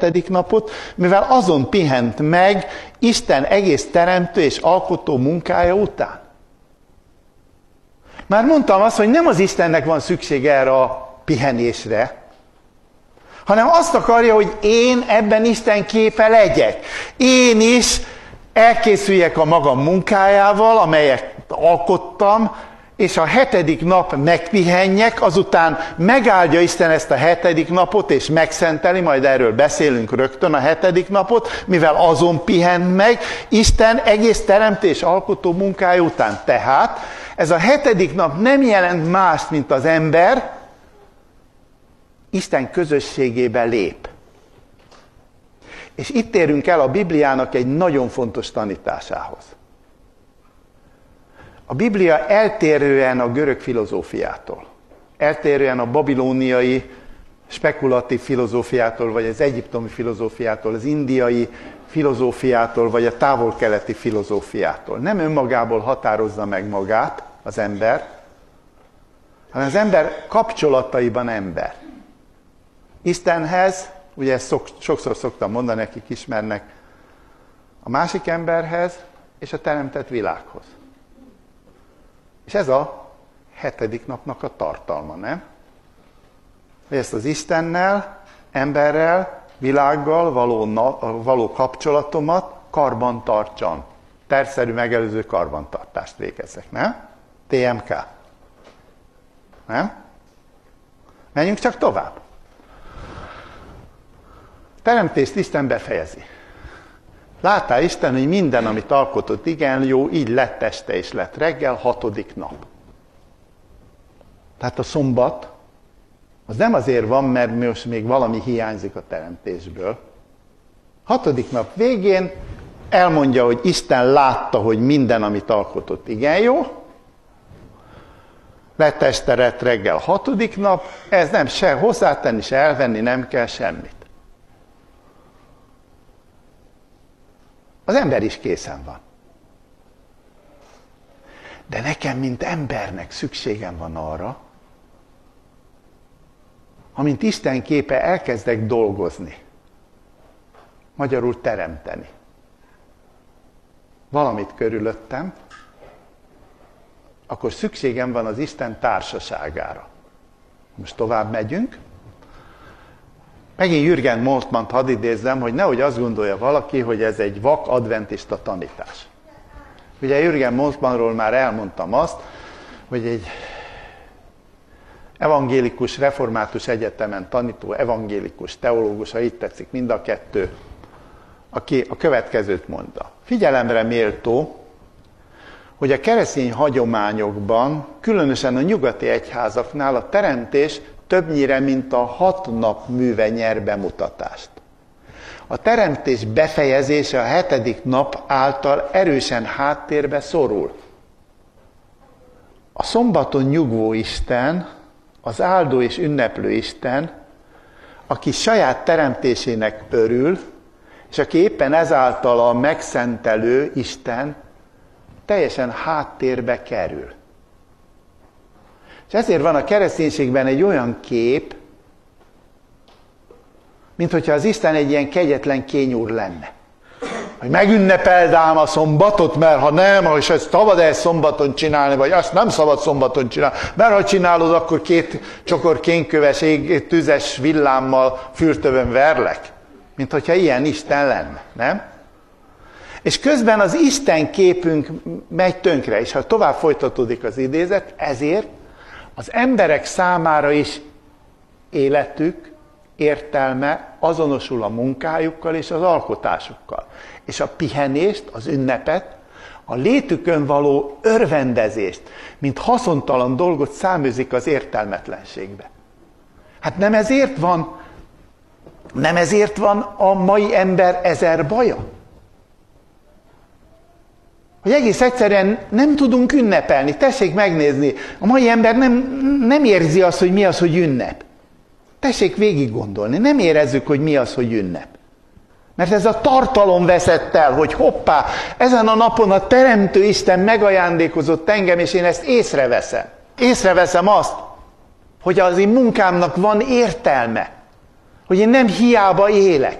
hetedik napot, mivel azon pihent meg Isten egész teremtő és alkotó munkája után. Már mondtam azt, hogy nem az Istennek van szükség erre a pihenésre, hanem azt akarja, hogy én ebben Isten képe legyek. Én is elkészüljek a magam munkájával, amelyet alkottam, és a hetedik nap megpihenjek, azután megáldja Isten ezt a hetedik napot, és megszenteli, majd erről beszélünk rögtön a hetedik napot, mivel azon pihent meg Isten egész teremtés alkotó munkája után. Tehát ez a hetedik nap nem jelent mást, mint az ember Isten közösségébe lép. És itt érünk el a Bibliának egy nagyon fontos tanításához. A Biblia eltérően a görög filozófiától, eltérően a babilóniai spekulatív filozófiától, vagy az egyiptomi filozófiától, az indiai filozófiától, vagy a távol-keleti filozófiától. Nem önmagából határozza meg magát az ember, hanem az ember kapcsolataiban ember. Istenhez, ugye ezt sokszor szoktam mondani, akik ismernek, a másik emberhez és a teremtett világhoz. És ez a hetedik napnak a tartalma, nem? Hogy ezt az Istennel, emberrel, világgal való kapcsolatomat karban tartsam. Tervszerű megelőző karbantartást végezzek, nem? TMK. Nem? Menjünk csak tovább. Teremtést Isten befejezi. Látta Isten, hogy minden, amit alkotott, igen jó, így lett este és lett reggel, 6. nap. Tehát a szombat, az nem azért van, mert most még valami hiányzik a teremtésből. 6. nap végén elmondja, hogy Isten látta, hogy minden, amit alkotott, igen jó. Lett este, lett reggel, 6. nap, ez nem se hozzátenni, se elvenni, nem kell semmit. Az ember is készen van. De nekem, mint embernek szükségem van arra, amint Isten képe elkezdek dolgozni, magyarul teremteni. Valamit körülöttem, akkor szükségem van az Isten társaságára. Most tovább megyünk. Megint Jürgen Moltmann-t hadd idézzem, hogy nehogy azt gondolja valaki, hogy ez egy vak adventista tanítás. Ugye Jürgen Moltmannról már elmondtam azt, hogy egy evangélikus, református egyetemen tanító, evangélikus, teológus, ha így tetszik, mind a kettő, aki a következőt mondta. Figyelemre méltó, hogy a keresztény hagyományokban, különösen a nyugati egyházaknál a teremtés többnyire, mint a 6 nap műve nyer bemutatást. A teremtés befejezése a 7. nap által erősen háttérbe szorul. A szombaton nyugvó Isten, az áldó és ünneplő Isten, aki saját teremtésének örül, és aki éppen ezáltal a megszentelő Isten, teljesen háttérbe kerül. És ezért van a kereszténységben egy olyan kép, mint hogyha az Isten egy ilyen kegyetlen kényúr lenne. Hogy megünnepeld ám a szombatot, mert ha nem, és ezt szabad ezt szombaton csinálni, vagy azt nem szabad szombaton csinálni, mert ha csinálod, akkor 2 csokor kénköves tüzes villámmal fürtövön verlek. Mint hogyha ilyen Isten lenne, nem? És közben az Isten képünk megy tönkre, és ha tovább folytatódik az idézet, ezért az emberek számára is életük, értelme azonosul a munkájukkal és az alkotásukkal. És a pihenést, az ünnepet, a létükön való örvendezést, mint haszontalan dolgot száműzik az értelmetlenségbe. Hát nem ezért van a mai ember 1000 baja? Hogy egész egyszerűen nem tudunk ünnepelni. Tessék megnézni, a mai ember nem érzi azt, hogy mi az, hogy ünnep. Tessék végig gondolni, nem érezzük, hogy mi az, hogy ünnep. Mert ez a tartalom veszett el, hogy hoppá, ezen a napon a Teremtő Isten megajándékozott engem, és én ezt észreveszem. Észreveszem azt, hogy az én munkámnak van értelme. Hogy én nem hiába élek.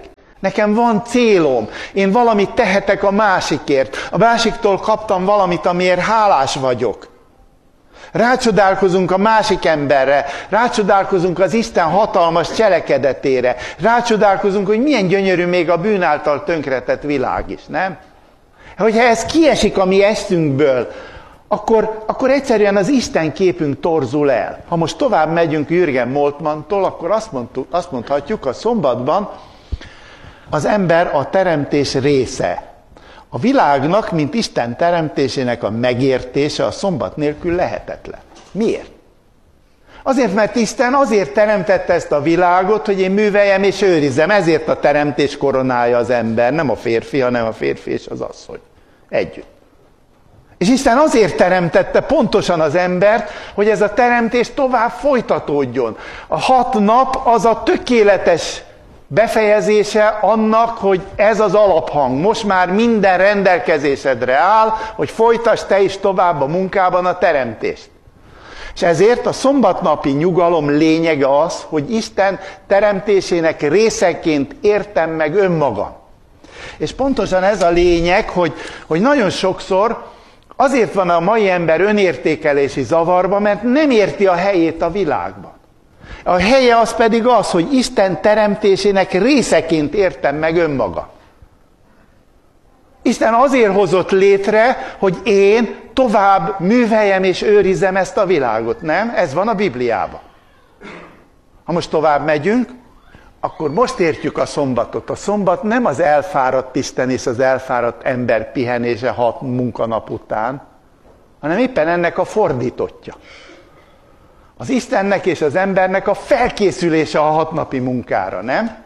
Nekem van célom. Én valamit tehetek a másikért. A másiktól kaptam valamit, amiért hálás vagyok. Rácsodálkozunk a másik emberre, rácsodálkozunk az Isten hatalmas cselekedetére, rácsodálkozunk, hogy milyen gyönyörű még a bűn által tönkretett világ is, nem? Hogyha ez kiesik a mi eszünkből, akkor egyszerűen az Isten képünk torzul el. Ha most tovább megyünk Jürgen Moltmanntól, akkor azt mondhatjuk, a szombatban az ember a teremtés része. A világnak, mint Isten teremtésének a megértése a szombat nélkül lehetetlen. Miért? Azért, mert Isten azért teremtette ezt a világot, hogy én műveljem és őrizzem. Ezért a teremtés koronája az ember, nem a férfi, hanem a férfi és az asszony. Együtt. És Isten azért teremtette pontosan az embert, hogy ez a teremtés tovább folytatódjon. A 6 nap az a tökéletes befejezése annak, hogy ez az alaphang. Most már minden rendelkezésedre áll, hogy folytasd te is tovább a munkában a teremtést. És ezért a szombatnapi nyugalom lényege az, hogy Isten teremtésének részeként értem meg önmagam. És pontosan ez a lényeg, hogy nagyon sokszor azért van a mai ember önértékelési zavarba, mert nem érti a helyét a világban. A helye az pedig az, hogy Isten teremtésének részeként értem meg önmaga. Isten azért hozott létre, hogy én tovább műveljem és őrizzem ezt a világot, nem? Ez van a Bibliában. Ha most tovább megyünk, akkor most értjük a szombatot. A szombat nem az elfáradt Isten és az elfáradt ember pihenése 6 munkanap után, hanem éppen ennek a fordítottja. Az Istennek és az embernek a felkészülése a 6 napi munkára, nem?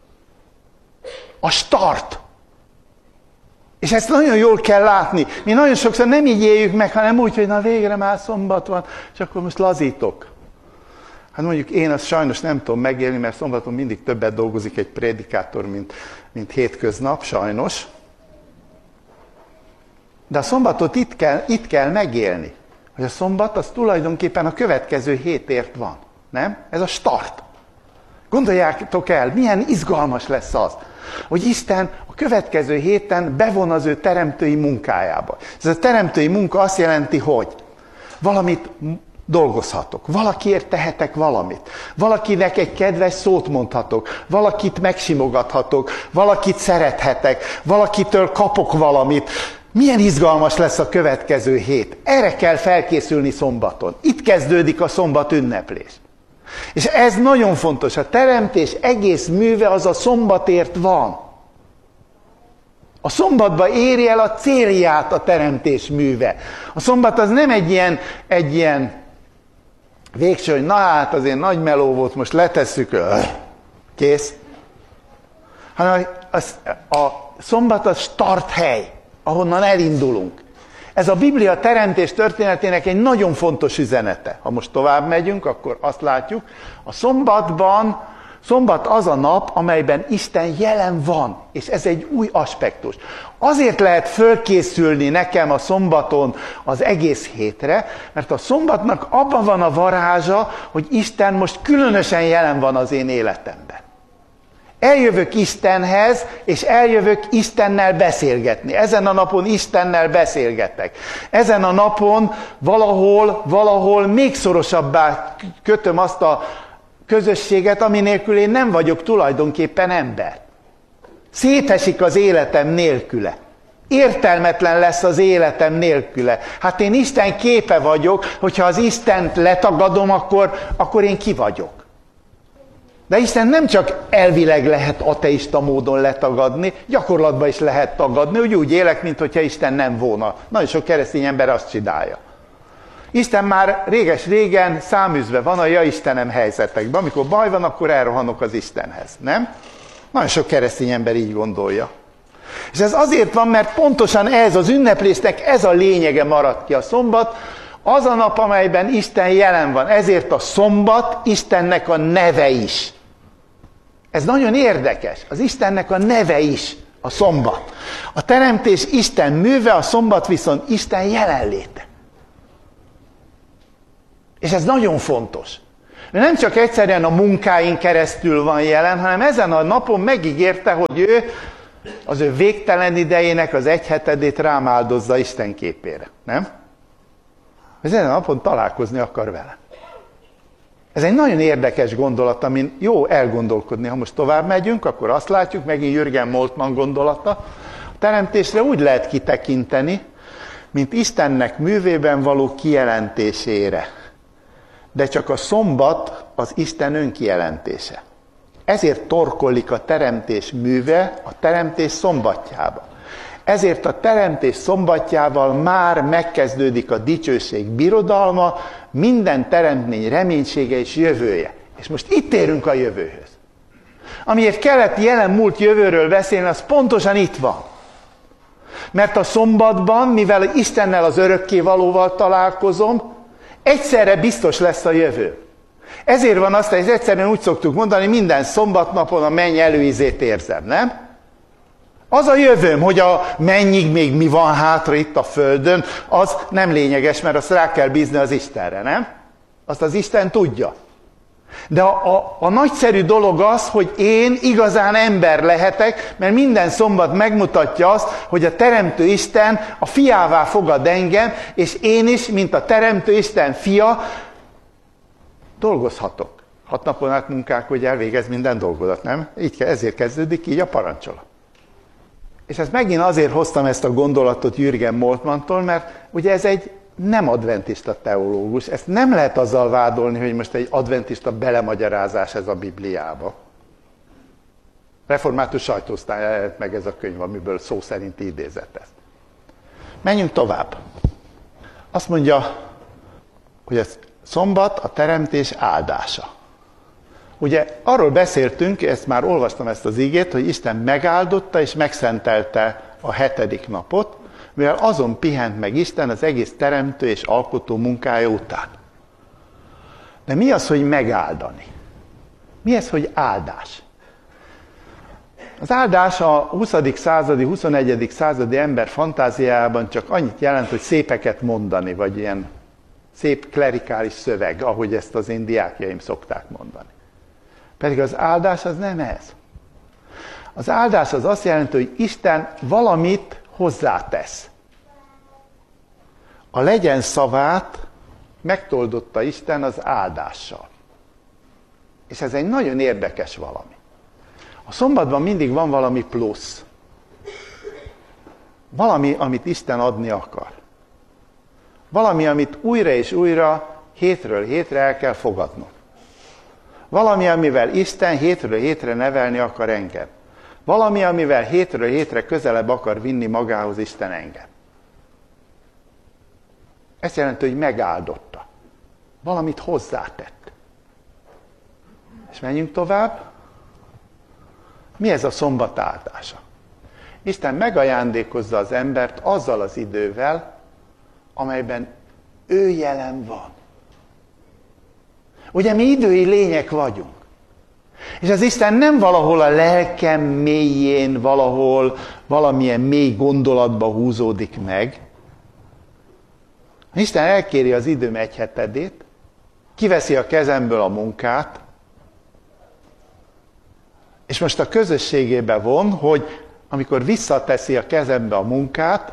A start. És ezt nagyon jól kell látni. Mi nagyon sokszor nem így éljük meg, hanem úgy, hogy na végre már szombat van, és akkor most lazítok. Hát mondjuk én azt sajnos nem tudom megélni, mert szombaton mindig többet dolgozik egy prédikátor, mint hétköznap, sajnos. De a szombatot itt kell megélni. Hogy a szombat az tulajdonképpen a következő hétért van. Nem? Ez a start. Gondoljátok el, milyen izgalmas lesz az, hogy Isten a következő héten bevon az ő teremtői munkájába. Ez a teremtői munka azt jelenti, hogy valamit dolgozhatok, valakiért tehetek valamit, valakinek egy kedves szót mondhatok, valakit megsimogathatok, valakit szerethetek, valakitől kapok valamit. Milyen izgalmas lesz a következő hét. Erre kell felkészülni szombaton. Itt kezdődik a szombat ünneplés. És ez nagyon fontos. A teremtés egész műve az a szombatért van. A szombatba éri el a célját a teremtés műve. A szombat az nem egy ilyen végső, hogy na hát azért nagy meló volt, most letesszük, kész. Hanem a szombat az starthely, ahonnan elindulunk. Ez a Biblia teremtés történetének egy nagyon fontos üzenete. Ha most tovább megyünk, akkor azt látjuk, a szombat az a nap, amelyben Isten jelen van, és ez egy új aspektus. Azért lehet fölkészülni nekem a szombaton az egész hétre, mert a szombatnak abban van a varázsa, hogy Isten most különösen jelen van az én életemben. Eljövök Istenhez, és eljövök Istennel beszélgetni. Ezen a napon Istennel beszélgetek. Ezen a napon valahol még szorosabbá kötöm azt a közösséget, ami nélkül én nem vagyok tulajdonképpen ember. Szétesik az életem nélküle. Értelmetlen lesz az életem nélküle. Hát én Isten képe vagyok, hogyha az Istent letagadom, akkor én ki vagyok. De Isten nem csak elvileg lehet ateista módon letagadni, gyakorlatban is lehet tagadni, hogy úgy élek, mintha Isten nem volna. Nagyon sok keresztény ember azt csinálja. Isten már réges-régen száműzve van a ja Istenem helyzetekben. Amikor baj van, akkor elrohanok az Istenhez, nem? Nagyon sok keresztény ember így gondolja. És ez azért van, mert pontosan ez az ünneplésnek ez a lényege maradt ki. A szombat az a nap, amelyben Isten jelen van. Ezért a szombat Istennek a neve is. Ez nagyon érdekes. Az Istennek a neve is a szombat. A teremtés Isten műve, a szombat viszont Isten jelenléte. És ez nagyon fontos. Ő nem csak egyszerűen a munkáin keresztül van jelen, hanem ezen a napon megígérte, hogy ő az ő végtelen idejének az 1/7 rám áldozza Isten képére. Nem? Ezen a napon találkozni akar vele. Ez egy nagyon érdekes gondolat, amin jó elgondolkodni. Ha most tovább megyünk, akkor azt látjuk, megint Jürgen Moltmann gondolata. A teremtésre úgy lehet kitekinteni, mint Istennek művében való kijelentésére. De csak a szombat az Isten önkijelentése. Ezért torkollik a teremtés műve a teremtés szombatjába. Ezért a teremtés szombatjával már megkezdődik a dicsőség birodalma, minden teremtmény reménysége és jövője. És most itt érünk a jövőhöz. Amiért kellett jelen múlt jövőről beszélni, az pontosan itt van. Mert a szombatban, mivel Istennel az örökkévalóval találkozom, egyszerre biztos lesz a jövő. Ezért van azt, hogy egyszerűen úgy szoktuk mondani, minden szombatnapon a menny előízét érzem, nem? Az a jövőm, hogy a mennyig még mi van hátra itt a földön, az nem lényeges, mert azt rá kell bízni az Istenre, nem? Azt az Isten tudja. De a nagyszerű dolog az, hogy én igazán ember lehetek, mert minden szombat megmutatja azt, hogy a Teremtő Isten a fiává fogad engem, és én is, mint a Teremtő Isten fia, dolgozhatok. 6 napon át munkák, hogy elvégez minden dolgodat, nem? Ezért kezdődik így a parancsolat. És ezt megint azért hoztam ezt a gondolatot Jürgen Moltmanntól, mert ugye ez egy nem adventista teológus. Ezt nem lehet azzal vádolni, hogy most egy adventista belemagyarázás ez a Bibliába. Református sajtóosztályon jelent meg ez a könyv, amiből szó szerint idézett ezt. Menjünk tovább. Azt mondja, hogy a szombat a teremtés áldása. Ugye arról beszéltünk, ezt már olvastam ezt az igét, hogy Isten megáldotta és megszentelte a 7. napot, mivel azon pihent meg Isten az egész teremtő és alkotó munkája után. De mi az, hogy megáldani? Mi ez, hogy áldás? Az áldás a 20. századi, 21. századi ember fantáziájában csak annyit jelent, hogy szépeket mondani, vagy ilyen szép klerikális szöveg, ahogy ezt az én diákjaim szokták mondani. Pedig az áldás az nem ez. Az áldás az azt jelenti, hogy Isten valamit hozzátesz. A legyen szavát megtoldotta Isten az áldással. És ez egy nagyon érdekes valami. A szombatban mindig van valami plusz. Valami, amit Isten adni akar. Valami, amit újra és újra, hétről hétre el kell fogadnom. Valami, amivel Isten hétről hétre nevelni akar engem. Valami, amivel hétről hétre közelebb akar vinni magához Isten engem. Ez jelenti, hogy megáldotta. Valamit hozzátett. És menjünk tovább. Mi ez a szombat áldása? Isten megajándékozza az embert azzal az idővel, amelyben ő jelen van. Ugye mi idői lények vagyunk. És az Isten nem valahol a lelkem mélyén, valahol valamilyen mély gondolatba húzódik meg. Isten elkéri az időm 1/7, kiveszi a kezemből a munkát, és most a közösségébe von, hogy amikor visszateszi a kezembe a munkát,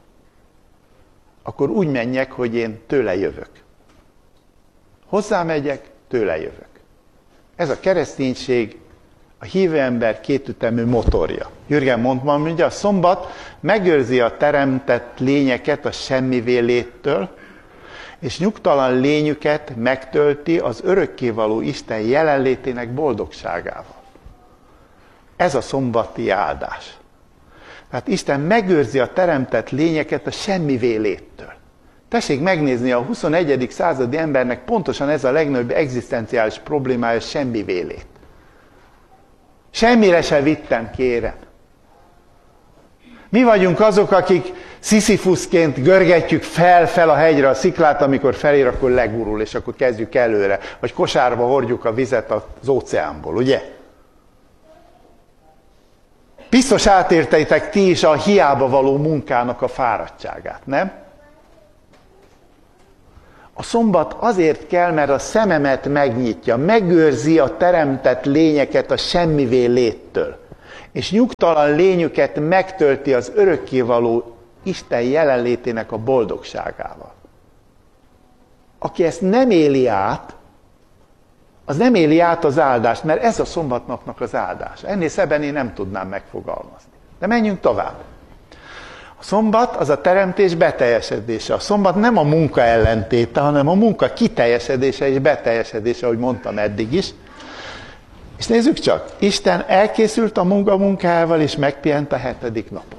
akkor úgy menjek, hogy én tőle jövök. Hozzámegyek, tőle jövök. Ez a kereszténység a hívő ember kétütemű motorja. Jürgen Moltmann mondja, a szombat megőrzi a teremtett lényeket a semmivé léttől, és nyugtalan lényüket megtölti az örökkévaló Isten jelenlétének boldogságával. Ez a szombati áldás. Tehát Isten megőrzi a teremtett lényeket a semmivé léttől. Tessék megnézni, a 21. századi embernek pontosan ez a legnagyobb egzisztenciális problémája, semmivé lét. Semmire se vittem, kérem. Mi vagyunk azok, akik Sziszifuszként görgetjük fel a hegyre a sziklát, amikor felér, akkor legurul, és akkor kezdjük előre. Vagy kosárba hordjuk a vizet az óceánból, ugye? Biztos átérteitek ti is a hiába való munkának a fáradtságát, nem? A szombat azért kell, mert a szememet megnyitja, megőrzi a teremtett lényeket a semmivé léttől. És nyugtalan lényüket megtölti az örökkévaló Isten jelenlétének a boldogságával. Aki ezt nem éli át, az nem éli át az áldást, mert ez a szombatnapnak az áldása. Ennél szebben én nem tudnám megfogalmazni. De menjünk tovább. A szombat az a teremtés beteljesedése. A szombat nem a munka ellentéte, hanem a munka kiteljesedése és beteljesedése, ahogy mondtam eddig is. És nézzük csak, Isten elkészült a munkájával, és megpihent a 7. napon.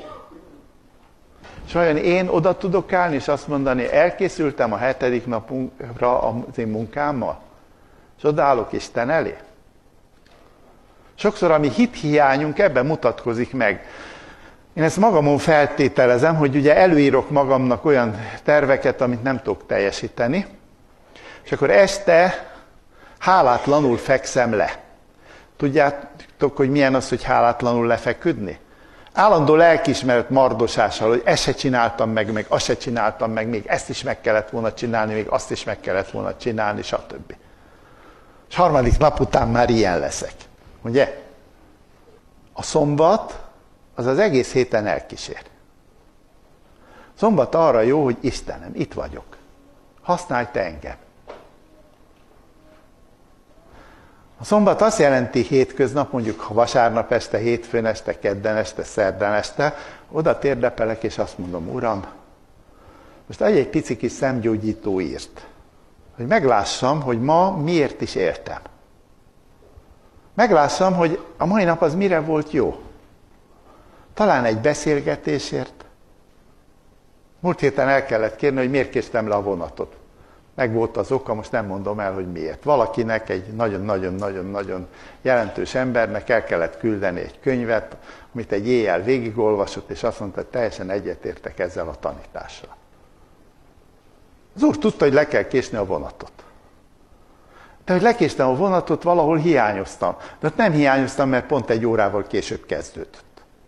És vajon én oda tudok állni, és azt mondani, elkészültem a 7. napra az én munkámmal? És odaállok Isten elé? Sokszor a mi hithiányunk ebben mutatkozik meg. Én ezt magamon feltételezem, hogy ugye előírok magamnak olyan terveket, amit nem tudok teljesíteni, és akkor este hálátlanul fekszem le. Tudjátok, hogy milyen az, hogy hálátlanul lefeküdni? Állandó lelkiismeret mardosással, hogy ezt se csináltam meg azt se csináltam meg, még ezt is meg kellett volna csinálni, még azt is meg kellett volna csinálni, stb. És 3. nap után már ilyen leszek. Ugye? A szombat az az egész héten elkísér. Szombat arra jó, hogy Istenem, itt vagyok. Használj te engem. A szombat azt jelenti hétköznap, mondjuk ha vasárnap este, hétfőn este, kedden este, szerdán este, oda térdepelek és azt mondom, Uram, most adj egy pici kis szemgyógyító írt, hogy meglássam, hogy ma miért is éltem. Meglássam, hogy a mai nap az mire volt jó. Talán egy beszélgetésért. Múlt héten el kellett kérni, hogy miért késtem le a vonatot. Meg volt az oka, most nem mondom el, hogy miért. Valakinek, egy nagyon-nagyon-nagyon-nagyon jelentős embernek el kellett küldeni egy könyvet, amit egy éjjel végigolvasott, és azt mondta, hogy teljesen egyetértek ezzel a tanítással. Az úr tudta, hogy le kell késni a vonatot. De hogy lekéstem a vonatot, valahol hiányoztam. De ott nem hiányoztam, mert pont egy órával később kezdődött.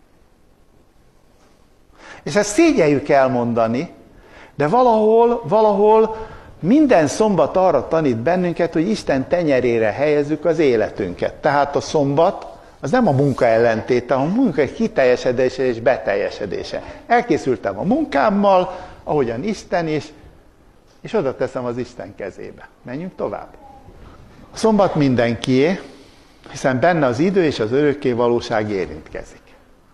És ezt szégyeljük elmondani, de valahol minden szombat arra tanít bennünket, hogy Isten tenyerére helyezzük az életünket. Tehát a szombat az nem a munka ellentéte, hanem a munka kiteljesedése és beteljesedése. Elkészültem a munkámmal, ahogyan Isten is, és oda teszem az Isten kezébe. Menjünk tovább. A szombat mindenkié, hiszen benne az idő és az örökké valóság érintkezik.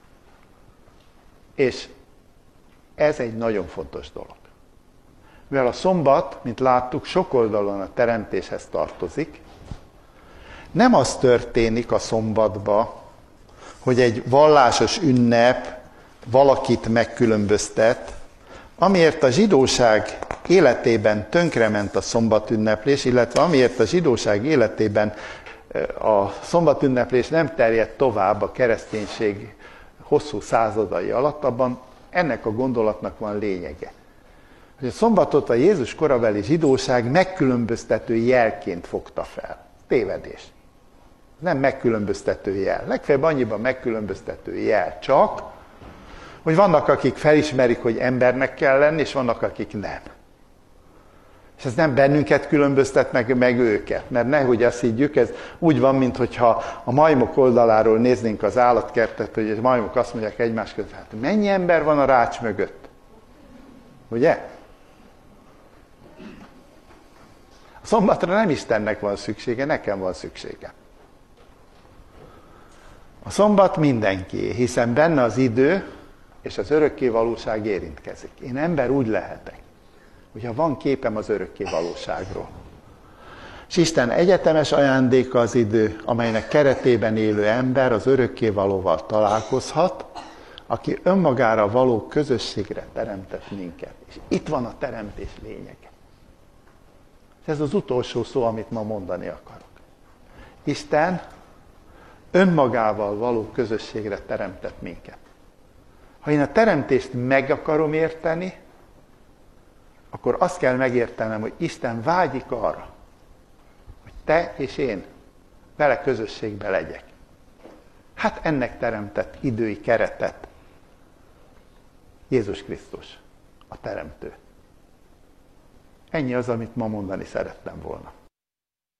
És ez egy nagyon fontos dolog. Mivel a szombat, mint láttuk, sok oldalon a teremtéshez tartozik, nem az történik a szombatba, hogy egy vallásos ünnep valakit megkülönböztet, amiért a zsidóság életében tönkrement a szombatünneplés, illetve amiért a zsidóság életében a szombatünneplés nem terjedt tovább a kereszténység hosszú századai alatt, abban ennek a gondolatnak van lényege. Hogy a szombatot a Jézus korabeli zsidóság megkülönböztető jelként fogta fel. Tévedés. Nem megkülönböztető jel. Legfeljebb annyiban megkülönböztető jel csak, hogy vannak, akik felismerik, hogy embernek kell lenni, és vannak, akik nem. És ez nem bennünket különböztet meg őket, mert nehogy azt higgyük, ez úgy van, mintha a majmok oldaláról néznénk az állatkertet, hogy a majmok azt mondják egymás között, hát mennyi ember van a rács mögött? Ugye? A szombatra nem Istennek van szüksége, nekem van szüksége. A szombat mindenkié, hiszen benne az idő és az örökké valóság érintkezik. Én ember úgy lehetek, hogyha van képem az örökké valóságról. És Isten egyetemes ajándéka az idő, amelynek keretében élő ember az örökké valóval találkozhat, aki önmagára való közösségre teremtett minket. És itt van a teremtés lényege. És ez az utolsó szó, amit ma mondani akarok. Isten önmagával való közösségre teremtett minket. Ha én a teremtést meg akarom érteni, akkor azt kell megértenem, hogy Isten vágyik arra, hogy te és én vele közösségbe legyek. Hát ennek teremtett idői keretet Jézus Krisztus, a teremtő. Ennyi az, amit ma mondani szerettem volna.